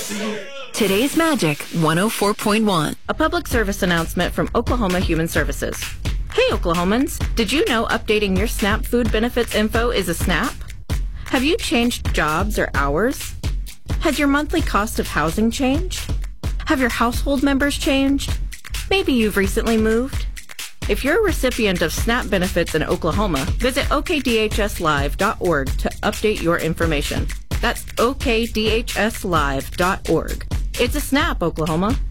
Today's Magic 104.1. A public service announcement from Oklahoma Human Services. Hey Oklahomans, did you know updating your SNAP food benefits info is a snap? Have you changed jobs or hours? Has your monthly cost of housing changed? Have your household members changed? Maybe you've recently moved. If you're a recipient of SNAP benefits in Oklahoma, visit okdhslive.org to update your information. That's okdhslive.org. It's a snap, Oklahoma.